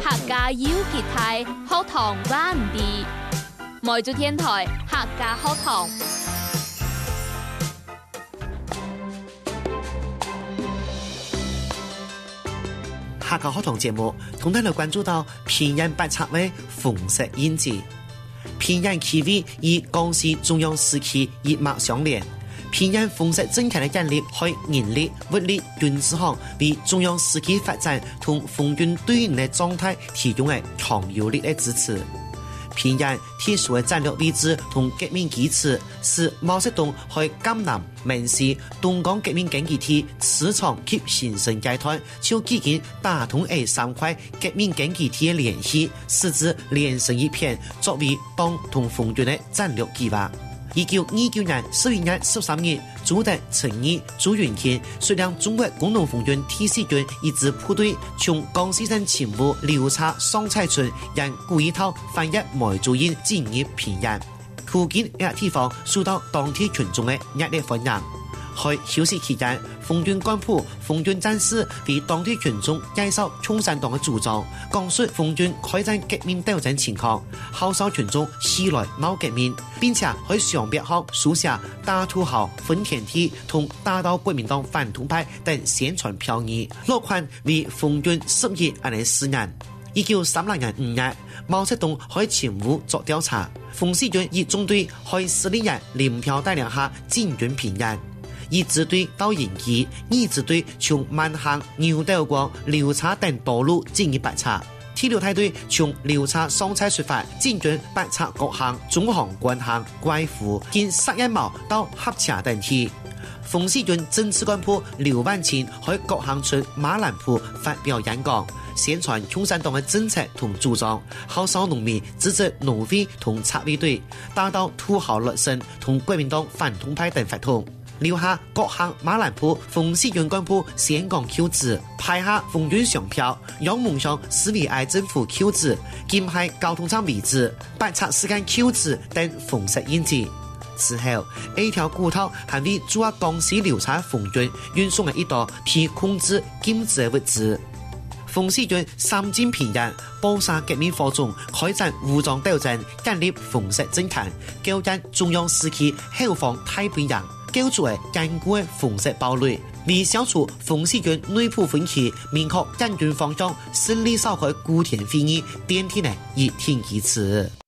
客家腰結態學堂灣地，梅州電台客家學堂。 客家學堂節目同大家關注到平陽八策的鳳石印字。平陽區位與江西中央時期一脈相連。平陽鳳石政權的建立，喺人力、物力、軍事上為中央時期發展同奉軍對應的狀態提供了強有力的支持。平陽特殊的戰略位置同革命基礎，使毛澤東喺江南、閩西、東江革命根據地磁場及形成階段，就幾經打通三塊革命根據地的聯繫，使之連成一片，作為黨同奉軍的戰略計劃。1929年11月13日，朱德、陳毅、朱雲慶率領中國工農紅軍第四軍一支部隊，從江西省前部劉查桑蔡村沿古一套翻越梅州縣進入平陽，附近一地方受到當地群眾的熱烈歡迎。喺休息期間，奉軍幹部、奉軍戰士為當地群眾介紹共產黨的主張，講述奉軍開展革命鬥爭情況，號召群眾起來鬧革命，並且喺上邊上書寫大土豪分田地同打倒國民黨反動派等宣傳票語，落款為奉軍10億的誓言。1932年5月，毛澤東喺前務作調查，馮世軍以中隊喺14日林彪帶領下進軍平陽。一支隊到延吉，二支隊從萬行、牛斗江、劉查等道路進入八策。第六大隊從劉查桑蔡出發，進軍八策各行、中行、關行、怪湖、經沙一毛到合茶等地。馮世軍政治幹部劉萬清喺各行村馬蘭鋪發表演講，宣傳共產黨的政策同主張，號召農民支持農會同策衛隊，打倒土豪劣紳同國民黨反動派等法統。留下各行馬蘭鋪馮世軍幹部先講扣子，派下奉軍上票，讓夢想斯維埃政府扣子，金海交通廠位置，八策時間扣子等鳳石印字。之後，一條骨頭還為駐江西劉查奉軍運送了一道被控制禁止的物資。馮世軍三進平陽，包殺革命火種，開展武裝鬥爭，建立鳳石政權，構建中央時期後方太平洋。構築嘅堅固嘅鳳石堡壘，為消除馮世軍內部分歧，明確建軍方向，勝利召開古田會議奠定了一定基礎。